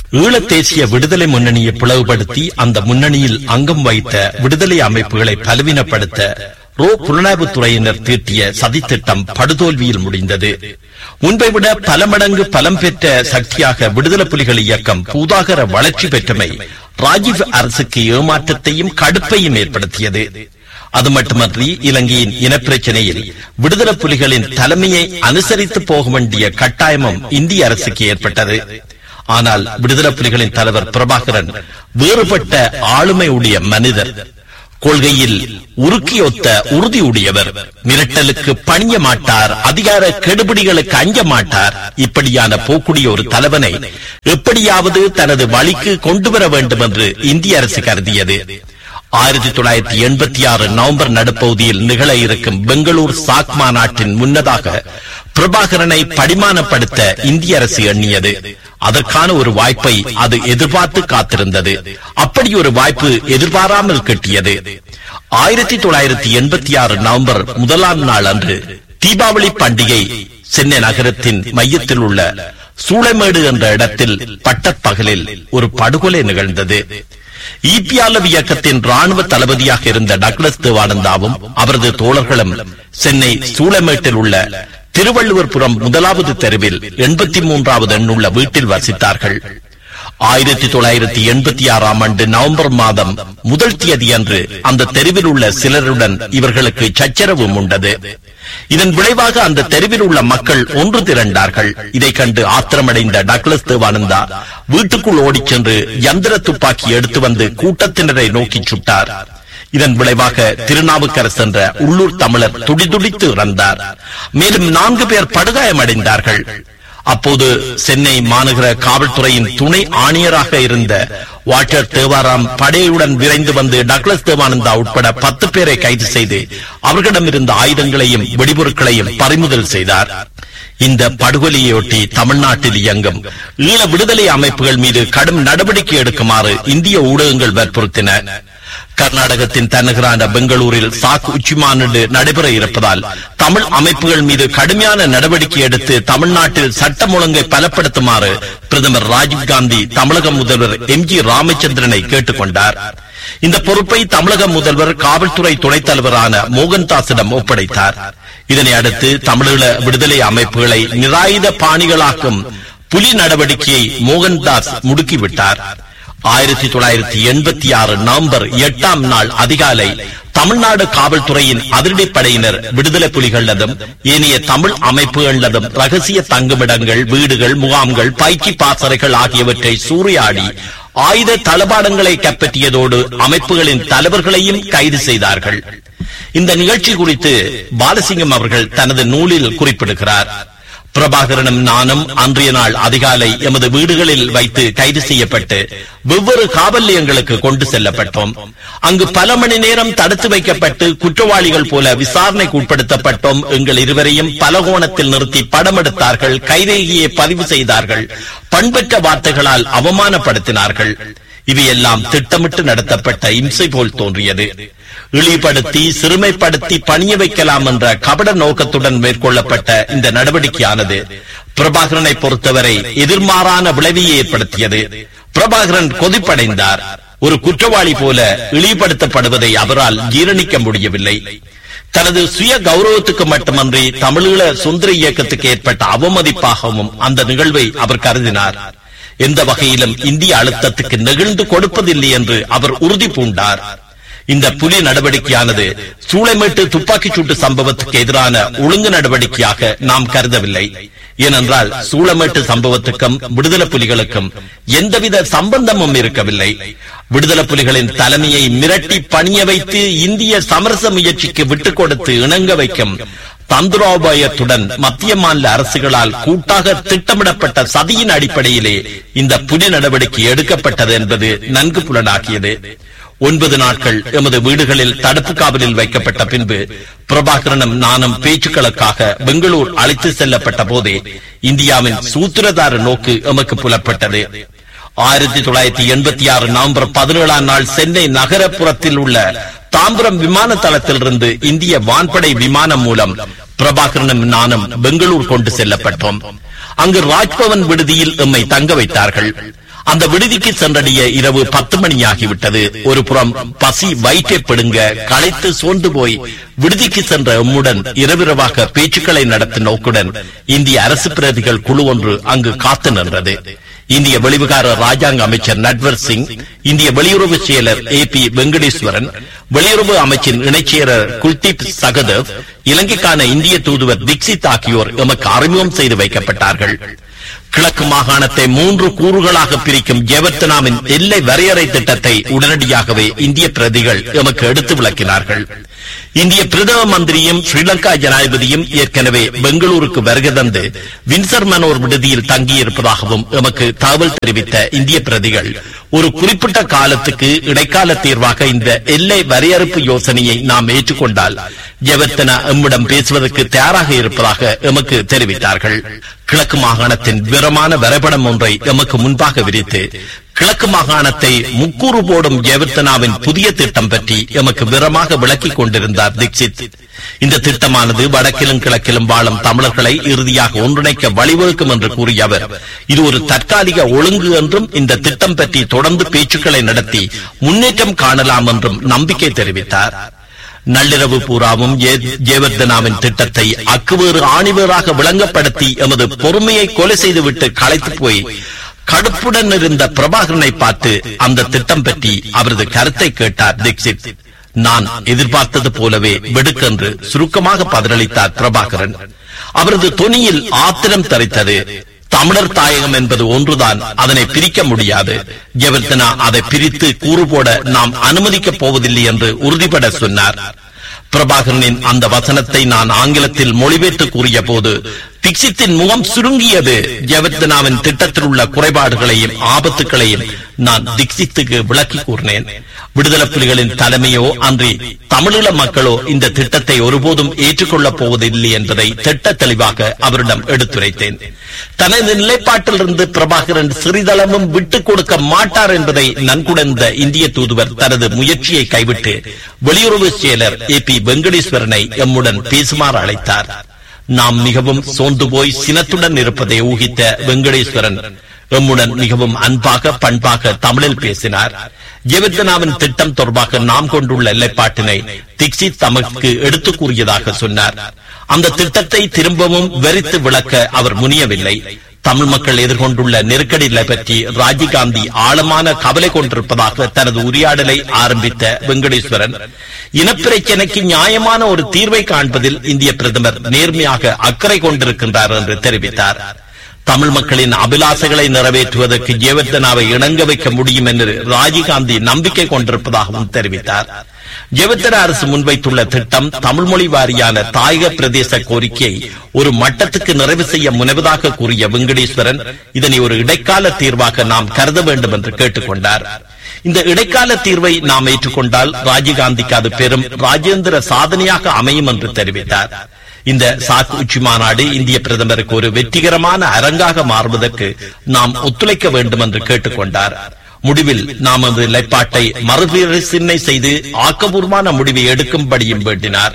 ஈழத் தேசிய விடுதலை முன்னணியை பிளவுபடுத்தி அந்த முன்னணியில் அங்கம் வைத்த விடுதலை அமைப்புகளை பலவீனப்படுத்த புலனாய்வுத்துறையினர் தீட்டிய சதித்திட்டம் படுதோல்வியில் முடிந்தது. முன்பை விட பல மடங்கு பலம் பெற்ற சக்தியாக விடுதலை புலிகள் இயக்கம் பூதாகர வளர்ச்சி பெற்றமை ராஜீவ் அரசுக்கு ஏமாற்றத்தையும் கடுப்பையும் ஏற்படுத்தியது. அது மட்டுமன்றி இலங்கையின் இனப்பிரச்சனையில் விடுதலை புலிகளின் தலைமையை அனுசரித்து போக வேண்டிய கட்டாயமும் இந்திய அரசுக்கு ஏற்பட்டது. ஆனால் விடுதலை புலிகளின் தலைவர் பிரபாகரன் வேறுபட்ட ஆளுமையுடைய மனிதர், கொள்கையில் உருக்கியொத்த உறுதியுடையவர், மிரட்டலுக்கு பணிய மாட்டார், அதிகார கெடுபிடிகளுக்கு அஞ்ச மாட்டார். இப்படியான போக்குடைய ஒரு தலைவனை எப்படியாவது தனது வழிக்கு கொண்டு வர வேண்டும் என்று இந்திய அரசு கருதியது. 1986 நவம்பர் நடுப்பகுதியில் நிகழ இருக்கும் பெங்களூர் சாக் மாநாட்டின் முன்னதாக பிரபாகரனை படிமானப்படுத்த இந்திய அரசு எண்ணியது. அதற்கான ஒரு வாய்ப்பை அது எதிர்பார்த்து காத்திருந்தது. அப்படி ஒரு வாய்ப்பு எதிர்பாராமல் கிட்டியது. 1986 நவம்பர் 1ஆம் நாள் அன்று தீபாவளி பண்டிகை சென்னை நகரத்தின் மையத்தில் உள்ள சூளைமேடு என்ற இடத்தில் பட்டப்பகலில் ஒரு படுகொலை நிகழ்ந்தது. ஈபிஆர்எல் இயக்கத்தின் ராணுவ தளபதியாக இருந்த டக்ளஸ் தேவானந்தாவும் அவரது தோழர்களும் சென்னை சூளைமேட்டில் உள்ள திருவள்ளுவர்புரம் 1வது தெருவில் 83வது எண்ணுள்ள வீட்டில் வசித்தார்கள். 1986 ஆண்டு நவம்பர் மாதம் 1 தேதி அன்று அந்த தெருவில் உள்ள சிலருடன் இவர்களுக்கு சச்சரவும் உண்டது. இதன் விளைவாக அந்த தெருவில் உள்ள மக்கள் ஒன்று திரண்டார்கள். இதை கண்டு ஆத்திரமடைந்த டக்ளஸ் தேவானந்தா வீட்டுக்குள் ஓடிச் சென்று யந்திர துப்பாக்கி எடுத்து வந்து கூட்டத்தினரை நோக்கி சுட்டார். இதன் விளைவாக திருநாவுக்கரசு என்ற உள்ளூர் தமிழர் துடிதுடித்து இறந்தார். மேலும் 4 பேர் படுகாயமடைந்தார்கள். அப்போது சென்னை மாநகர காவல்துறையின் துணை ஆணையராக இருந்த வாட்டர் தேவாராம் படையுடன் விரைந்து வந்து டக்ளஸ் தேவானந்தா உட்பட 10 பேரை கைது செய்து அவர்களிடமிருந்த ஆயுதங்களையும் வெடிபொருட்களையும் பறிமுதல் செய்தார். இந்த படுகொலையொட்டி தமிழ்நாட்டில் இயங்கும் ஈழ விடுதலை அமைப்புகள் மீது கடும் நடவடிக்கை எடுக்குமாறு இந்திய ஊடகங்கள் வற்புறுத்தின. கர்நாடகத்தின் தலைநகரான பெங்களூரில் சாக் உச்சி மாநாடு நடைபெற இருப்பதால் தமிழ் அமைப்புகள் மீது கடுமையான நடவடிக்கை எடுத்து தமிழ்நாட்டில் சட்டம் ஒழுங்கை பலப்படுத்துமாறு பிரதமர் ராஜீவ்காந்தி தமிழக முதல்வர் எம்.ஜி. ராமச்சந்திரனை கேட்டுக் கொண்டார். இந்த பொறுப்பை தமிழக முதல்வர் காவல்துறை துணைத் தலைவரான மோகன்தாஸிடம் ஒப்படைத்தார். இதனை அடுத்து தமிழீழ விடுதலை அமைப்புகளை நிராயுத பாணிகளாக்கும் புலி நடவடிக்கையை மோகன்தாஸ் முடுக்கிவிட்டார். 1986 நவம்பர் 8ஆம் நாள் அதிகாலை தமிழ்நாடு காவல்துறையின் அதிரடிப்படையினர் விடுதலை புலிகளதும் ஏனைய தமிழ் அமைப்புகளதும் ரகசிய தங்குமிடங்கள், வீடுகள், முகாம்கள், பயிற்சி பாசறைகள் ஆகியவற்றை சூறையாடி ஆயுத தளபாடங்களை கைப்பற்றியதோடு அமைப்புகளின் தலைவர்களையும் கைது செய்தார்கள். இந்த நிகழ்ச்சி குறித்து பாலசிங்கம் அவர்கள் தனது நூலில் குறிப்பிடுகிறார். பிரபாகரனும் நானும் அன்றைய நாள் அதிகாலை எமது வீடுகளில் வைத்து கைது செய்யப்பட்டு வெவ்வேறு காவல் நிலையங்களுக்கு கொண்டு செல்லப்பட்டோம். அங்கு பல மணி நேரம் தடுத்து வைக்கப்பட்டு குற்றவாளிகள் போல விசாரணைக்கு உட்படுத்தப்பட்டோம். எங்கள் இருவரையும் பல கோணத்தில் நிறுத்தி படம் எடுத்தார்கள், கைரேகையை பதிவு செய்தார்கள், பண்பற்ற வார்த்தைகளால் அவமானப்படுத்தினார்கள். இவையெல்லாம் திட்டமிட்டு நடத்தப்பட்ட இம்சை போல் தோன்றியது. இழிப்படுத்தி சிறுமைப்படுத்தி பணிய வைக்கலாம் என்ற கபட நோக்கத்துடன் மேற்கொள்ளப்பட்ட இந்த நடவடிக்கையானது பிரபாகரனை பொறுத்தவரை எதிர்மாறான விளைவையை ஏற்படுத்தியது. பிரபாகரன் கொதிப்படைந்தார். ஒரு குற்றவாளி போல இழிப்படுத்தப்படுவதை அவரால் ஜீரணிக்க முடியவில்லை. தனது சுய கௌரவத்துக்கு மட்டுமன்றி தமிழீழ சுதந்திர இயக்கத்துக்கு ஏற்பட்ட அவமதிப்பாகவும் அந்த நிகழ்வை அவர் கருதினார். எந்த வகையிலும் இந்திய அழுத்தத்துக்கு நெகிழ்ந்து கொடுப்பதில்லை என்று அவர் உறுதி பூண்டார். இந்த புலி நடவடிக்கையானது சூளைமேட்டு துப்பாக்கிச் சூட்டு சம்பவத்துக்கு எதிரான ஒழுங்கு நடவடிக்கையாக நாம் கருதவில்லை. ஏனென்றால் சூளைமேட்டு சம்பவத்துக்கும் விடுதலை புலிகளுக்கும் எந்தவித சம்பந்தமும் இருக்கவில்லை. விடுதலை புலிகளின் தலைமையை மிரட்டி பணிய வைத்து இந்திய சமரச முயற்சிக்கு விட்டுக் கொடுத்து இணங்க வைக்கும் தந்திரோபாயத்துடன் மத்திய மாநில அரசுகளால் கூட்டாக திட்டமிடப்பட்ட சதியின் அடிப்படையிலே இந்த புலி நடவடிக்கை எடுக்கப்பட்டது என்பது நன்கு புலனாகியது. 9 நாட்கள் எமது வீடுகளில் தடுப்பு காவலில் வைக்கப்பட்ட பின்பு பிரபாகரனும் நானும் பேச்சுக்களுக்காக பெங்களூர் அழைத்து செல்லப்பட்ட போதே இந்தியாவின் சூத்திரதார நோக்கு எமக்கு புலப்பட்டது. 1986 நவம்பர் 17ஆம் நாள் சென்னை நகரப்புறத்தில் உள்ள தாம்பரம் விமான தளத்திலிருந்து இந்திய வான்படை விமானம் மூலம் பிரபாகரனும் நானும் பெங்களூர் கொண்டு செல்லப்பட்டோம். அங்கு ராஜ்பவன் விடுதியில் எம்மை தங்க வைத்தார்கள். அந்த விடுதிக்கு சென்றடைய இரவு 10 மணியாகிவிட்டது. ஒரு புறம் பசி வயிற்றை பிடுங்க களைத்து சோர்ந்து போய் விடுதிக்கு சென்ற எம்முடன் இரவிரவாக பேச்சுக்களை நடத்தும் நோக்குடன் இந்திய அரசு பிரதிகள் குழு ஒன்று அங்கு காத்து நின்றது. இந்திய வெளிவிகார ராஜாங்க அமைச்சர் நட்வர் சிங், இந்திய வெளியுறவு செயலர் AP வெங்கடேஸ்வரன், வெளியுறவு அமைச்சின் இணைச் செயலர் குல்தீப் சகதேவ், இலங்கைக்கான இந்திய தூதுவர் தீக்ஷித் ஆகியோர் எமக்கு அறிமுகம் செய்து வைக்கப்பட்டார்கள். கிழக்கு மாகாணத்தை 3 கூறுகளாக பிரிக்கும் ஜெயவர்த்தனாவின் எல்லை வரையறை திட்டத்தை உடனடியாகவே இந்திய பிரதிகள் எமக்கு எடுத்து விளக்கினார்கள். இந்திய பிரதம மந்திரியும் ஸ்ரீலங்கா ஜனாதிபதியும் ஏற்கனவே பெங்களூருக்கு வருகை தந்து வின்சர் மனோர் விடுதியில் தங்கியிருப்பதாகவும் எமக்கு தகவல் தெரிவித்த இந்திய பிரதிகள், ஒரு குறிப்பிட்ட காலத்துக்கு இடைக்கால தீர்வாக இந்த எல்லை வரையறுப்பு யோசனையை நாம் ஏற்றுக்கொண்டால் ஜெயவர்த்தனா எம்மிடம் பேசுவதற்கு தயாராக இருப்பதாக எமக்கு தெரிவித்தார்கள். கிழக்கு மாகாணத்தின் விவரமான வரைபடம் ஒன்றை எமக்கு முன்பாக விரித்து கிழக்கு மாகாணத்தை முக்கூறு போடும் ஜெயவர்த்தனாவின் புதிய திட்டம் பற்றி எமக்கு விவரமாக விளக்கிக் கொண்டிருந்தார் தீக்ஷித். இந்த திட்டமானது வடக்கிலும் கிழக்கிலும் வாழும் தமிழர்களை இறுதியாக ஒன்றிணைக்க வழிவகுக்கும் என்று கூறிய அவர், இது ஒரு தற்காலிக ஒழுங்கு என்றும் இந்த திட்டம் பற்றி தொடர்ந்து பேச்சுக்களை நடத்தி முன்னேற்றம் காணலாம் என்றும் நம்பிக்கை தெரிவித்தார். நள்ளிரவு பூராவும் ஜெயவர்த்தனாவின் திட்டத்தை அக்குவேறு ஆணிவேறாக விளங்கப்படுத்தி எமது பொறுமையை கொலை செய்துவிட்டு களைத்து போய் கடுப்புடன் இருந்த பிரபாகரனை பார்த்து அந்த திட்டம் பற்றி அவரது கருத்தை கேட்டார் தீக்ஷித். நான் எதிர்பார்த்தது போலவே வெடுக்கென்று சுருக்கமாக பதிலளித்தார் பிரபாகரன். அவரது தொனியில் ஆத்திரம் தரித்தது. தமிழர் தாயகம் என்பது ஒன்றுதான், அதனை பிரிக்க முடியாது. ஜெயவர்த்தனா அதை பிரித்து கூறு போட நாம் அனுமதிக்கப் போவதில்லை என்று உறுதிபட சொன்னார். பிரபாகரனின் அந்த வசனத்தை நான் ஆங்கிலத்தில் மொழிபெயர்த்து கூறிய போது தீக்ஷித்தின் முகம் சுருங்கியது. ஜெயவர்த்தனாவின் திட்டத்தில் உள்ள குறைபாடுகளையும் ஆபத்துகளையும் நான் தீக்ஷித்துக்கு விளக்கி கூறினேன். விடுதலை புலிகளின் தலைமையோ அன்றி தமிழீழ மக்களோ இந்த திட்டத்தை ஒருபோதும் ஏற்றுக்கொள்ளப் போவதில்லை என்பதை திட்ட தெளிவாக அவரிடம் எடுத்துரைத்தேன். தனது நிலைப்பாட்டிலிருந்து பிரபாகரன் சிறிதளவும் விட்டுக் கொடுக்க மாட்டார் என்பதை நன்குணர்ந்த இந்திய தூதுவர் தனது முயற்சியை கைவிட்டு வெளியுறவு செயலர் AP வெங்கடேஸ்வரனை எம்முடன் பேசுமாறு அழைத்தார். நாம் மிகவும் சோர்ந்து போய் சினத்துடன் இருப்பதை ஊகித்த வெங்கடேஸ்வரன் எம்முடன் மிகவும் அன்பாக பண்பாக தமிழில் பேசினார். ஜெயவர்த்தனாவின் திட்டம் தொடர்பாக நாம் கொண்டுள்ள நிலைப்பாட்டினை தீக்ஷித் தமக்கு எடுத்துக் கூறியதாக சொன்னார். அந்த திட்டத்தை திரும்பவும் விவரித்து விளக்க அவர் முனியவில்லை. தமிழ் மக்கள் எதிர்கொண்டுள்ள நெருக்கடிகளை பற்றி ராஜீவ்காந்தி ஆழமான கவலை கொண்டிருப்பதாக தனது உரையாடலை ஆரம்பித்த வெங்கடேஸ்வரன், இனப்பிரச்சனைக்கு நியாயமான ஒரு தீர்வை காண்பதில் இந்திய பிரதமர் நேர்மையாக அக்கறை கொண்டிருக்கின்றார் என்று தெரிவித்தார். தமிழ் மக்களின் அபிலாசைகளை நிறைவேற்றுவதற்கு ஜெயவர்த்தனாவை இணங்க வைக்க முடியும் என்று ராஜீவ்காந்தி நம்பிக்கை கொண்டிருப்பதாகவும் தெரிவித்தார். ஜெயவர்த்தனா அரசு முன்வைத்துள்ள திட்டம் தமிழ் மொழி வாரியான தாயக பிரதேச கோரிக்கையை ஒரு மட்டத்துக்கு நிறைவு செய்ய முனைவதாக கூறிய வெங்கடேஸ்வரன், இதனை ஒரு இடைக்கால தீர்வாக நாம் கருத வேண்டும் என்று கேட்டுக்கொண்டார். இந்த இடைக்கால தீர்வை நாம் ஏற்றுக்கொண்டால் ராஜீவ்காந்திக்கு அது பெரும் ராஜேந்திர சாதனையாக அமையும் என்று தெரிவித்தார். இந்த சாக்கு உச்சி மாநாடு இந்திய பிரதமருக்கு ஒரு வெற்றிகரமான அரங்காக மாறுவதற்கு நாம் ஒத்துழைக்க வேண்டும் என்று கேட்டுக்கொண்டார். முடிவில் நாம் அந்த நிலைப்பாட்டை மறுபரிசீலனை செய்து ஆக்கப்பூர்வமான முடிவை எடுக்கும்படியும் வேண்டினார்.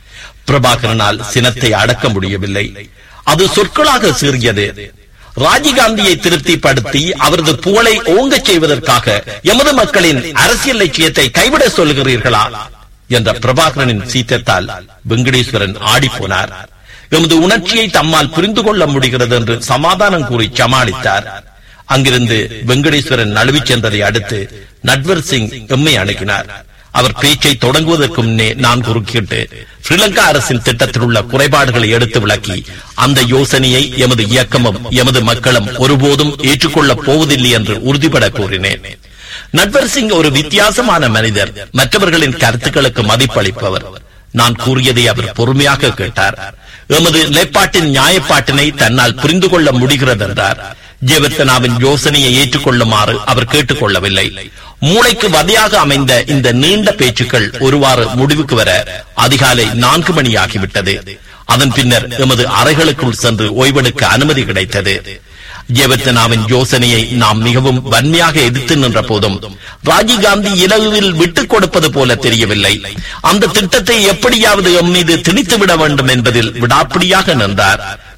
பிரபாகரனால் சினத்தை அடக்க முடியவில்லை. அது சொற்களாக சீறியது. ராஜீவ்காந்தியை திருப்திப்படுத்தி அவரது புகழை ஓங்கச் செய்வதற்காக எமது மக்களின் அரசியல் லட்சியத்தை கைவிட சொல்கிறீர்களா என்ற பிரபாகரனின் சீற்றத்தால் வெங்கடேஸ்வரன் ஆடிப்போனார். எமது உணர்ச்சியை தம்மால் புரிந்து கொள்ள முடிகிறது என்று சமாதானம் கூறி சமாளித்தார். அங்கிருந்து வெங்கடேஸ்வரன் நழுவிச் சென்றதை அடுத்து நட்வர் சிங் எம்மை அணுகினார். அவர் பேச்சை தொடங்குவதற்கு முன்னே நான் குறுக்கிட்டு ஸ்ரீலங்கா அரசின் திட்டத்தில் உள்ள குறைபாடுகளை எடுத்து விளக்கி அந்த யோசனையை எமது இயக்கமும் எமது மக்களும் ஒருபோதும் ஏற்றுக்கொள்ளப் போவதில்லை என்று உறுதிபட கூறினேன். நட்வர் சிங் ஒரு வித்தியாசமான மனிதர், மற்றவர்களின் கருத்துக்களுக்கு மதிப்பளிப்பவர். நான் கூறியதை அவர் பொறுமையாக கேட்டார். எமது நிலைப்பாட்டின் நியாயப்பாட்டினை தன்னால் புரிந்து கொள்ள முடிகிறது என்றார். ஜெயவர்த்தனாவின் யோசனையை ஏற்றுக்கொள்ளுமாறு அவர் கேட்டுக் கொள்ளவில்லை. மூளைக்கு வதையாக அமைந்த இந்த நீண்ட பேச்சுக்கள் ஒருவாறு முடிவுக்கு வர அதிகாலை 4 மணி ஆகிவிட்டது. அதன் பின்னர் எமது அறைகளுக்குள் சென்று ஓய்வெடுக்க அனுமதி கிடைத்தது. ஜெயவர்த்தனாவின் யோசனையை நாம் மிகவும் வன்மையாக எதிர்த்து நின்ற போதும் ராஜீவ்காந்தி இலகுவில் விட்டுக் கொடுப்பது போல தெரியவில்லை. அந்த திட்டத்தை எப்படியாவது எம் மீது திணித்து விட வேண்டும் என்பதில் விடாப்பிடியாக நின்றார்.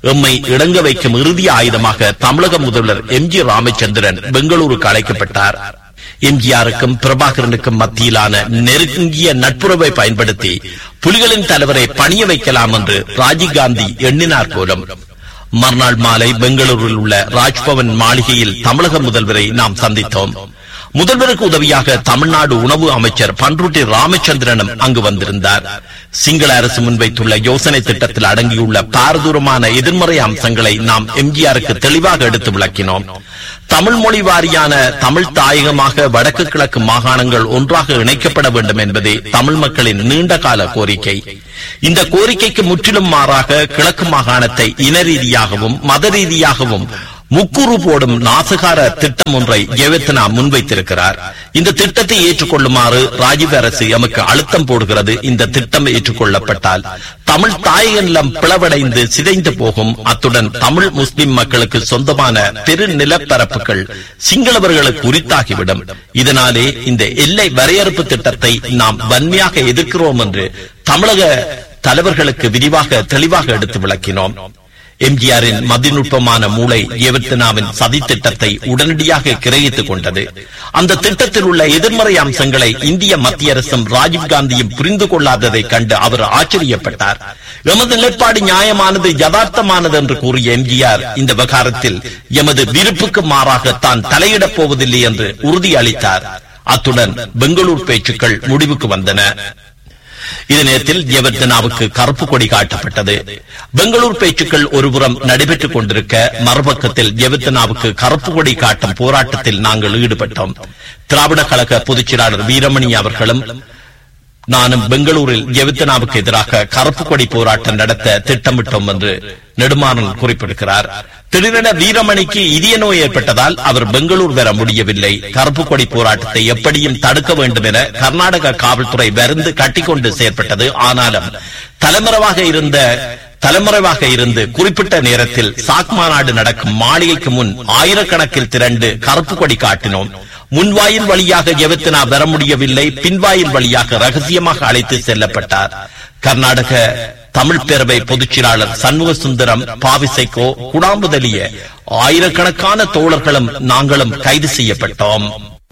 எம்மை இடங்க வைக்கும் இறுதி ஆயுதமாக தமிழக முதல்வர் எம்.ஜி. ராமச்சந்திரன் பெங்களூருக்கு அழைக்கப்பட்டார். எம்ஜிஆருக்கும் பிரபாகரனுக்கும் மத்தியிலான நெருங்கிய நட்புறவை பயன்படுத்தி புலிகளின் தலைவரை பணிய வைக்கலாம் என்று ராஜீவ்காந்தி எண்ணினார் போலும். மறுநாள் மாலை பெங்களூரில் உள்ள ராஜ்பவன் மாளிகையில் தமிழக முதல்வரை நாம் சந்தித்தோம். முதல்வருக்கு உதவியாக தமிழ்நாடு உணவு அமைச்சர் பன்ருட்டி ராமச்சந்திரனும் அங்கு வந்திருந்தார். சிங்கள அரசு முன்வைத்துள்ள யோசனை திட்டத்தில் அடங்கியுள்ள பாரதூரமான எதிர்மறை அம்சங்களை நாம் எம்ஜிஆருக்கு தெளிவாக எடுத்து விளக்கினோம். தமிழ் மொழி வாரியான தமிழ் தாயகமாக வடக்கு கிழக்கு மாகாணங்கள் ஒன்றாக இணைக்கப்பட வேண்டும் என்பதே தமிழ் மக்களின் நீண்ட கால கோரிக்கை. இந்த கோரிக்கைக்கு முற்றிலும் மாறாக கிழக்கு மாகாணத்தை இன ரீதியாகவும் மத ரீதியாகவும் முக்குறு போடும் நாசகார திட்டம் ஒன்றை ஜெயவர்தனா முன்வைத்திருக்கிறார். இந்த திட்டத்தை ஏற்றுக்கொள்ளுமாறு ராஜீவ் அரசு எமக்கு அழுத்தம் போடுகிறது. இந்த திட்டம் ஏற்றுக்கொள்ளப்பட்டால் தமிழ் தாயக நிலம் பிளவடைந்து சிதைந்து போகும். அத்துடன் தமிழ் முஸ்லிம் மக்களுக்கு சொந்தமான பெரு நிலப்பரப்புகள் சிங்களவர்களுக்கு உரித்தாகிவிடும். இதனாலே இந்த எல்லை வரையறுப்பு திட்டத்தை நாம் வன்மையாக எதிர்க்கிறோம் என்று தமிழக தலைவர்களுக்கு விரிவாக தெளிவாக எடுத்து விளக்கினோம். எம்ஜிஆரின் மதிநுட்பமான மூளை ஜெயவர்தனாவின் சதி திட்டத்தை உடனடியாக கிரகித்துக் கொண்டது. அந்த திட்டத்தில் உள்ள எதிர்மறை அம்சங்களை இந்திய மத்திய அரசும் ராஜீவ்காந்தியும் புரிந்து கொள்ளாததை கண்டு அவர் ஆச்சரியப்பட்டார். எமது நிலைப்பாடு நியாயமானது, யதார்த்தமானது என்று கூறிய எம்ஜிஆர் இந்த விவகாரத்தில் எமது விருப்புக்கு மாறாக தான் தலையிடப் போவதில்லை என்று உறுதியளித்தார். அத்துடன் பெங்களூர் பேச்சுக்கள் முடிவுக்கு வந்தன. இதே நேரத்தில் ஜெயவர்தனாவுக்கு கருப்பு கொடி காட்டப்பட்டது. பெங்களூர் பேச்சுக்கள் ஒருபுறம் நடைபெற்றுக் கொண்டிருக்க, மறுபக்கத்தில் ஜெயவர்தனாவுக்கு கருப்பு கொடி காட்டும் போராட்டத்தில் நாங்கள் ஈடுபட்டோம். திராவிட கழக பொதுச் செயலாளர் வீரமணி அவர்களும் நானும் பெங்களூரில் ஜெயவர்தனாவுக்கு எதிராக கருப்பு கொடி போராட்டம் நடத்த திட்டமிட்டோம் என்று நெடுமாறன் குறிப்பிடுகிறார். திடீரென வீரமணிக்கு இதய நோய் ஏற்பட்டதால் அவர் பெங்களூர் வர முடியவில்லை. கருப்பு கொடி போராட்டத்தை எப்படியும் தடுக்க வேண்டும் என கர்நாடக காவல்துறை வருந்து கட்டிக்கொண்டு செயற்பட்டது. ஆனாலும் தலைமறைவாக இருந்து குறிப்பிட்ட நேரத்தில் சாக் மாநாடு நடக்கும் மாளிகைக்கு முன் ஆயிரக்கணக்கில் திரண்டு கருப்பு கொடி காட்டினோம். முன்வாயில் வழியாக ஜெயவர்தனா வர முடியவில்லை. பின்வாயில் வழியாக ரகசியமாக அழைத்து செல்லப்பட்டார். கர்நாடக தமிழ் பேரவை பொதுச் செயலாளர் சண்முக சுந்தரம், பாவிசைக்கோ, குடாம்புதலிய ஆயிரக்கணக்கான தோழர்களும் நாங்களும் கைது செய்யப்பட்டோம்.